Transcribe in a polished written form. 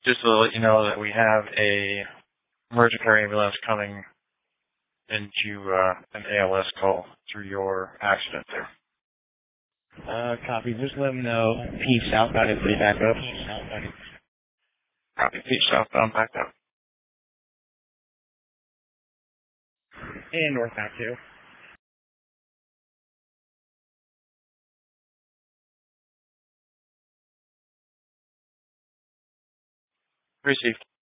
Just to let you know that we have a emergency ambulance coming into an ALS call through your accident there. Copy. Just let them know. Peace southbound is pretty back up. Copy. Peace southbound back up. And northbound too. Received.